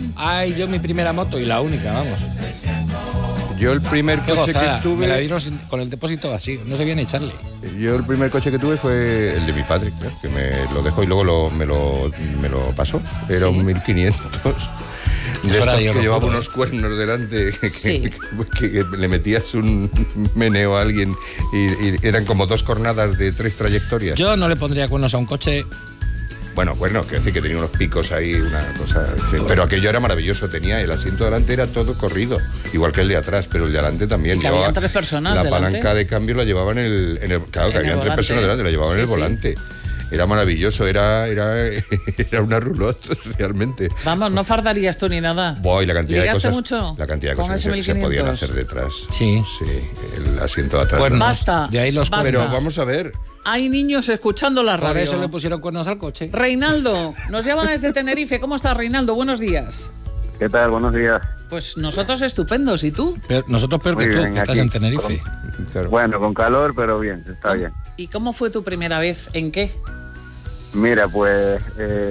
Ay, yo mi primera moto y la única, vamos. Yo el primer Qué coche gozada. que tuve... Me la dieron con el depósito así, no sabía ni echarle. Yo el primer coche que tuve fue el de mi padre, claro, que me lo dejó y luego me lo pasó. Era un 1500. De estos que llevaba unos cuernos delante, que le metías un meneo a alguien y eran como 2 cornadas de 3 trayectorias. Yo no le pondría cuernos a un coche. Bueno, quiero decir que tenía unos picos ahí, una cosa... Sí, pero aquello era maravilloso, tenía el asiento delante, era todo corrido, igual que el de atrás, pero el de delante también. Y que habían 3 personas la delante. palanca de cambio la llevaban en el claro, que habían 3 personas delante, la llevaban en el volante. Era maravilloso, era una roulotte, realmente. Vamos, no fardarías tú ni nada. Voy, la cantidad de cosas, mucho la cantidad de cosas que se podían hacer detrás. Sí. Sí, el asiento de atrás. Cuernos. Basta. De ahí los Pero vamos a ver. Hay niños escuchando la radio. Por eso le pusieron cuernos al coche. Reinaldo, nos llama desde Tenerife. ¿Cómo estás, Reinaldo? Buenos días. ¿Qué tal? Buenos días. Pues nosotros estupendos, ¿y tú? Nosotros peor que tú, que estás en Tenerife. Claro. Bueno, con calor, pero bien, está bien. ¿Y cómo fue tu primera vez? ¿En qué? Mira, pues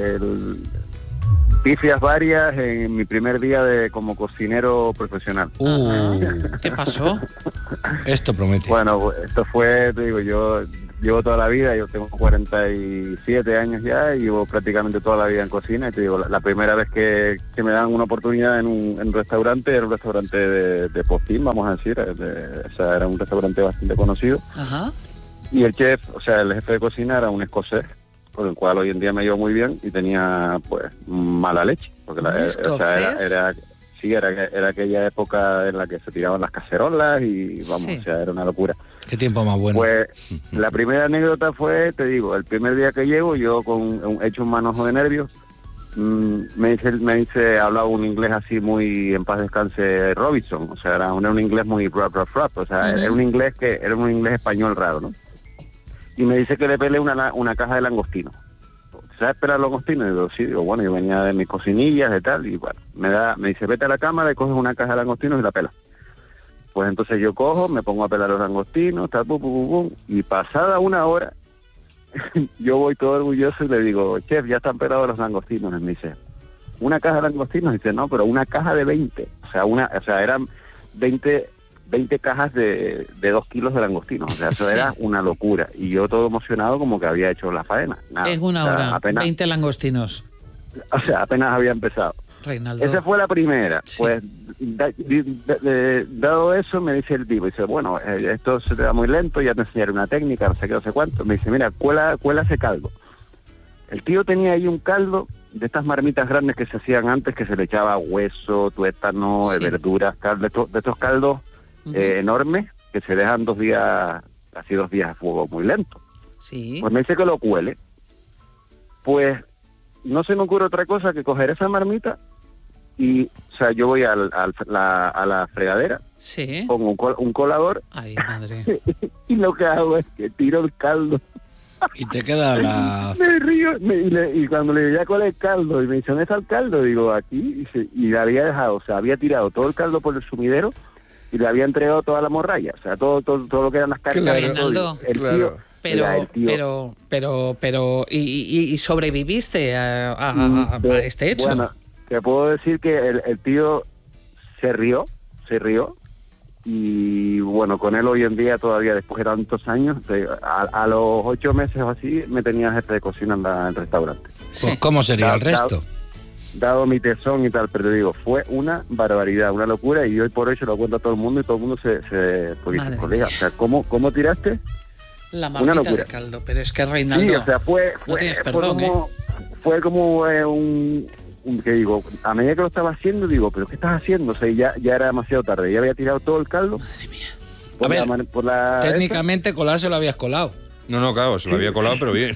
pifias varias en mi primer día como cocinero profesional. ¿Qué pasó? Esto promete. Bueno, esto fue, te digo, yo llevo toda la vida, yo tengo 47 años ya y llevo prácticamente toda la vida en cocina y te digo, la primera vez que me dan una oportunidad en un restaurante, era un restaurante de postín, vamos a decir, o sea, era un restaurante bastante conocido. Ajá. Y el chef, o sea, el jefe de cocina era un escocés, con el cual hoy en día me llevo muy bien y tenía, pues, mala leche. Porque era aquella época en la que se tiraban las cacerolas y, vamos, o sea, era una locura. Qué tiempo más bueno. Pues, la primera anécdota fue, te digo, el primer día que llego, yo hecho un manojo de nervios, me dice, hablaba un inglés así muy, en paz descanse, Robinson, o sea, era un inglés muy rap, o sea, era un inglés español raro, ¿no? Y me dice que le pele una caja de langostinos. ¿Sabes pelar langostinos? Y digo, sí, bueno, yo venía de mis cocinillas y tal, y bueno, me dice, vete a la cámara y coges una caja de langostinos y la pelas. Pues entonces yo cojo, me pongo a pelar los langostinos, tal, y pasada una hora, yo voy todo orgulloso y le digo, chef, ya están pelados los langostinos. Y me dice, ¿una caja de langostinos? Y dice, no, pero una caja de 20. O sea, eran 20 cajas de 2 kilos de langostinos. O sea, eso era una locura. Y yo todo emocionado como que había hecho la faena. Nada, en una hora, apenas, 20 langostinos. O sea, apenas había empezado. Reinaldo. Esa fue la primera. Sí. Pues, dado eso, me dice el tipo, dice, bueno, esto se te da muy lento, ya te enseñaré una técnica, no sé qué, no sé cuánto. Me dice, mira, cuela ese caldo. El tío tenía ahí un caldo de estas marmitas grandes que se hacían antes, que se le echaba hueso, tuétano, verduras, de estos caldos enormes que se dejan 2 días, así 2 días a fuego muy lento. Sí. Pues me dice que lo cuele. Pues no se me ocurre otra cosa que coger esa marmita y, o sea, yo voy a la fregadera, pongo un colador. Ay, madre. Y lo que hago es que tiro el caldo. Y te queda la... Me río, y cuando le digo, ya cuál es el caldo, y me dice, ¿dónde está el caldo? Digo, aquí, y le había dejado, o sea, había tirado todo el caldo por el sumidero y le había entregado toda la morralla, o sea, todo lo que eran las carnes. Claro, pero, ¿y sobreviviste a este hecho? Bueno, te puedo decir que el tío se rió, y bueno, con él hoy en día todavía, después de tantos años, a los 8 meses o así, me tenía jefe de cocina en el restaurante. Sí. ¿Cómo sería el resto? Dado mi tesón y tal, pero te digo, fue una barbaridad, una locura, y hoy por hoy se lo cuento a todo el mundo y todo el mundo se dice, colega, o sea, ¿cómo tiraste? La marmita de caldo, pero es que Reinaldo, sí, o sea, no tienes perdón, fue como que digo, a medida que lo estaba haciendo, digo, ¿pero qué estás haciendo? O sea, ya era demasiado tarde, ya había tirado todo el caldo. Madre mía. Técnicamente colarse lo habías colado. No, claro, se lo había colado, pero bien.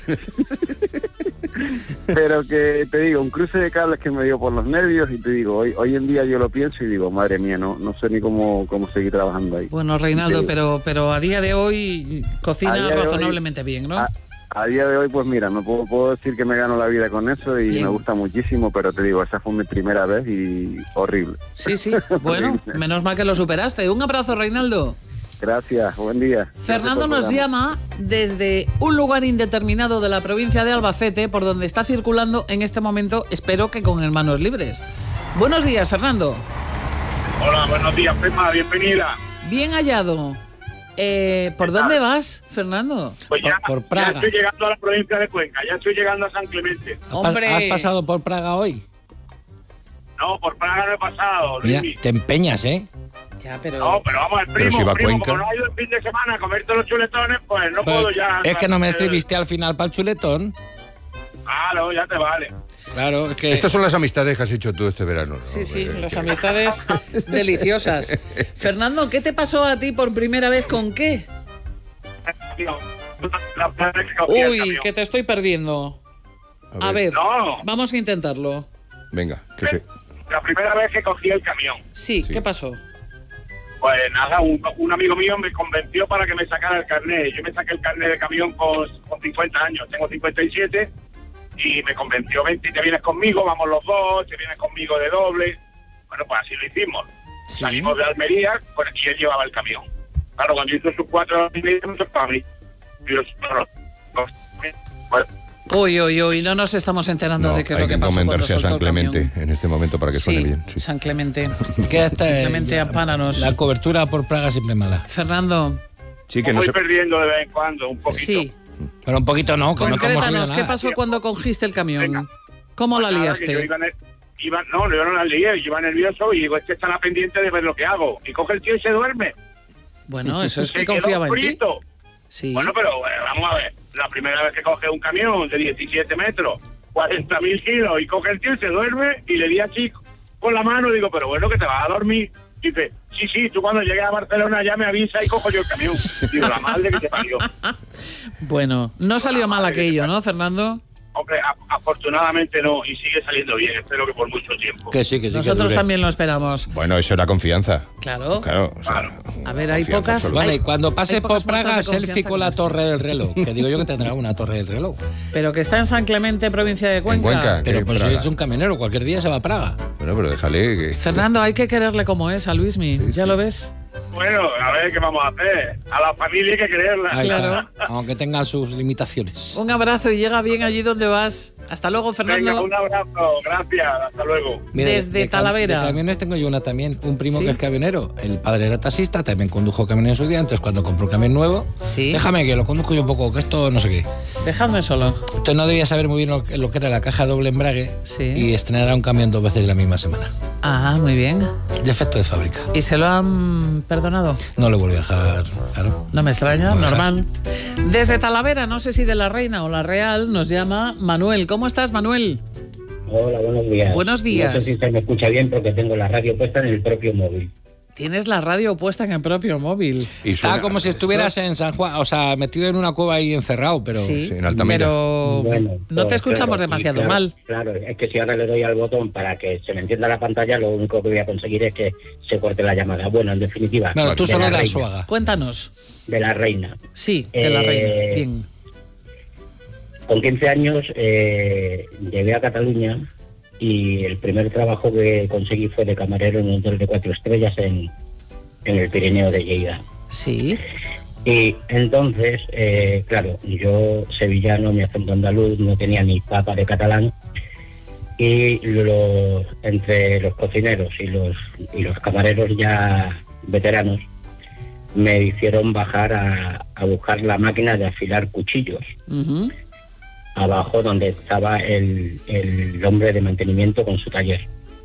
Pero que te digo, un cruce de cables que me dio por los nervios, y te digo, hoy en día yo lo pienso y digo, madre mía, no sé ni cómo seguir trabajando ahí. Bueno, Reinaldo, pero a día de hoy cocina razonablemente bien, ¿no? A día de hoy, pues mira, no puedo decir que me gano la vida con eso y me gusta muchísimo, pero te digo, esa fue mi primera vez y horrible. Sí, bueno, menos mal que lo superaste. Un abrazo, Reinaldo. Gracias, buen día. Fernando nos llama desde un lugar indeterminado de la provincia de Albacete, por donde está circulando en este momento, espero que con manos libres. Buenos días, Fernando. Hola, buenos días, Pema, bienvenida. Bien hallado. ¿Por dónde vas, Fernando? Pues ya, por Praga. Ya estoy llegando a la provincia de Cuenca, ya estoy llegando a San Clemente. Hombre. ¿Has pasado por Praga hoy? No, por Praga no he pasado, Mira, Luis. te empeñas, ¿eh? Ya, pero... No, pero vamos, el Pero primo, si va a primo, Cuenca. como no ha ido el fin de semana a comerte los chuletones, pues no puedo ya... Es que no me escribiste al final para el chuletón. Ah, no, ya te vale. Claro, es que... Estas son las amistades que has hecho tú este verano, ¿no? Sí, las amistades deliciosas. Fernando, ¿qué te pasó a ti por primera vez con qué? Uy, que te estoy perdiendo. A ver, No. vamos a intentarlo. Venga, que se... La primera vez que cogí el camión, Sí, Sí. ¿qué pasó? pues nada, un amigo mío me convenció para que me sacara el carnet. Yo me saqué el carnet de camión con 50 años, tengo 57, y me convenció, ven, si te vienes conmigo, vamos los dos, te vienes conmigo de doble. Bueno, pues así lo hicimos. Sí. Salimos de Almería, pues, y él llevaba el camión. Claro, cuando hizo sus 4 horas y media, no se para abrir. Uy, no nos estamos enterando No, de qué es hay lo que que pasó cuando encomendarse a soltó San el Clemente camión. en este momento para que suene Sí, bien. Sí. San Clemente. que esta, Clemente, ampáranos. La cobertura por Praga siempre mala. Fernando, Sí, que Me no voy se... perdiendo de vez en cuando, un poquito. sí, Pero un poquito no, que no te hemos concrétanos, oído ¿qué nada. pasó cuando cogiste el camión? Venga. ¿Cómo Pues la nada, que yo liaste? no la lié, yo iba nervioso y digo, este estará pendiente de ver lo que hago. Y coge el tío y se duerme. Bueno, eso es que Se quedó confiaba en ti. frito. Sí. Bueno, pero vamos a ver, la primera vez que coge un camión de 17 metros, 40.000 kilos, y coge el tío y se duerme, y le di así con la mano, digo, pero bueno, que te vas a dormir. Y dice, sí, tú cuando llegues a Barcelona ya me avisa y cojo yo el camión. Digo, la madre que te parió. Bueno, no salió mal aquello, ¿no, Fernando? Hombre, afortunadamente no, y sigue saliendo bien, espero que por mucho tiempo. Que sí, que Nosotros dure. también lo esperamos. Bueno, eso era confianza. Claro. Claro. O sea, Claro. A ver, hay confianza pocas... absoluta. Bueno, hay- y cuando pases hay pocas por Praga, muestras de selfie confianza con la con torre del reloj. Que digo yo que tendrá una torre del reloj. Pero que está en San Clemente, provincia de Cuenca. Cuenca. Pero pues si Praga. es un camionero, cualquier día se va a Praga. Bueno, pero déjale que... Fernando, hay que quererle como es a Luismi. ¿Ya lo ves? Bueno, a ver qué vamos a hacer. A la familia hay que creerla. Ahí está, Claro. aunque tenga sus limitaciones. Un abrazo y llega bien allí donde vas. Hasta luego, Venga, Fernando. un abrazo, gracias, hasta luego. Desde Talavera. De camiones tengo yo una también, un primo ¿Sí? que es camionero. El padre era taxista, también condujo camión en su día, entonces cuando compró un camión nuevo, Sí. déjame que lo conduzco yo un poco, que esto no sé qué. Dejadme solo. Entonces no debía saber muy bien lo que era la caja doble embrague Sí. y estrenará un camión 2 veces la misma semana. Ah, muy bien. Defecto de fábrica. ¿Y se lo han perdonado? No lo volví a dejar, claro. No me extraña, No dejas. normal. Desde Talavera, no sé si de la Reina o la Real, nos llama Manuel. ¿Cómo estás, Manuel? Hola, buenos días. Buenos días. No sé si se me escucha bien porque tengo la radio puesta en el propio móvil. Tienes la radio puesta en el propio móvil. Y Está suena- como si estuvieras en San Juan, o sea, metido en una cueva ahí encerrado, pero... Sí, sí, en Altamira. pero Bueno, no te pues, escuchamos claro, demasiado claro, mal. Claro, es que si ahora le doy al botón para que se me encienda la pantalla, lo único que voy a conseguir es que se corte la llamada. Bueno, en definitiva, Bueno, tú de solo la de reina, Arzuaga. Cuéntanos. de la reina. Sí, de la Reina. Bien. Con 15 años llegué a Cataluña y el primer trabajo que conseguí fue de camarero en un hotel de 4 estrellas en el Pirineo de Lleida. Sí. Y entonces, claro, yo sevillano, mi acento andaluz, no tenía ni papa de catalán, y entre los cocineros y los camareros ya veteranos me hicieron bajar a buscar la máquina de afilar cuchillos, Ujú. abajo donde estaba el hombre de mantenimiento con su taller.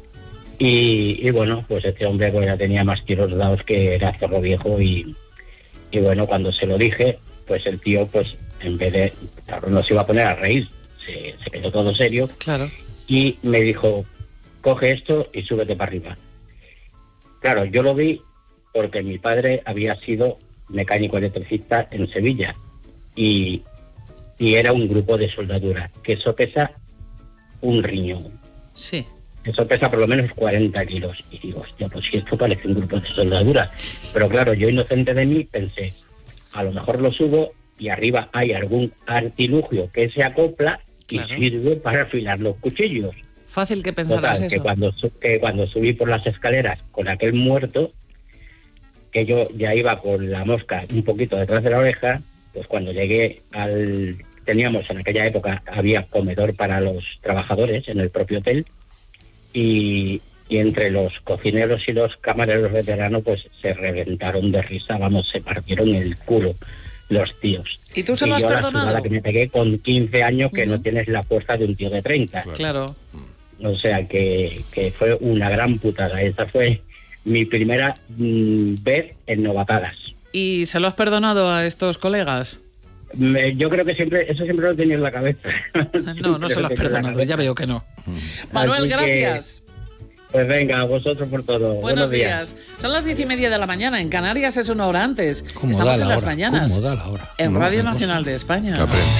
Y bueno, pues este hombre pues ya tenía más tiros dados que era zorro viejo y bueno, cuando se lo dije, pues el tío, pues en vez de, claro, no se iba a poner a reír, se quedó todo serio Claro. y me dijo, coge esto y súbete para arriba. Claro, yo lo vi porque mi padre había sido mecánico electricista en Sevilla y era un grupo de soldadura, que eso pesa un riñón. Sí. Eso pesa por lo menos 40 kilos. Y digo, hostia, pues si esto parece un grupo de soldadura. Pero claro, yo inocente de mí pensé, a lo mejor lo subo y arriba hay algún artilugio que se acopla y Claro. sirve para afilar los cuchillos. Fácil que pensaras Total, eso. que cuando subí por las escaleras con aquel muerto, que yo ya iba con la mosca un poquito detrás de la oreja, pues cuando llegué teníamos en aquella época, había comedor para los trabajadores en el propio hotel, y y entre los cocineros y los camareros veteranos pues se reventaron de risa, vamos, se partieron el culo los tíos. ¿Y tú se lo has perdonado? La que me pegué con 15 años que no tienes la fuerza de un tío de 30. Claro. O sea que fue una gran putada. Esa fue mi primera vez en novatadas. ¿Y se lo has perdonado a estos colegas? Yo creo que eso siempre lo tenía en la cabeza. No se lo has perdonado, ya veo que no. Manuel, gracias. Pues venga, a vosotros por todo. Buenos días. Son las 10:30 de la mañana. En Canarias es 1 hora antes. Estamos en las mañanas. ¿Cómo da la hora? En Radio Nacional de España.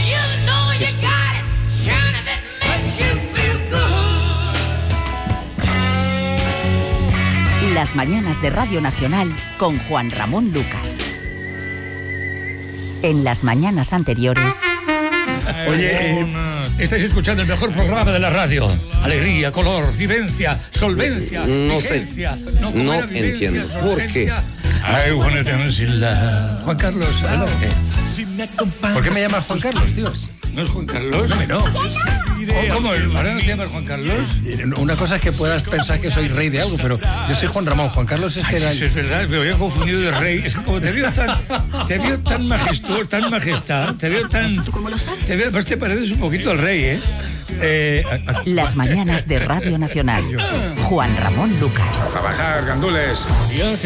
Las mañanas de Radio Nacional con Juan Ramón Lucas. En las mañanas anteriores... Oye, estáis escuchando el mejor programa de la radio. Alegría, color, vivencia, solvencia, vigencia. No entiendo. ¿Por qué? I wanna dance in love. Juan Carlos, adelante. ¿Por qué me llamas Juan Carlos, tío? ¿No es Juan Carlos? No. ¿Cómo? ¿Ahora no te llamas Juan Carlos? Una cosa es que puedas pensar que soy rey de algo, pero yo soy Juan Ramón. Juan Carlos es que... Sí, es verdad, me había confundido de rey. Es que como te veo tan majestuoso, tan majestad, te veo tan... Pues te pareces un poquito al rey, ¿eh? Las mañanas de Radio Nacional. Juan Ramón Lucas. Trabajar, gandules.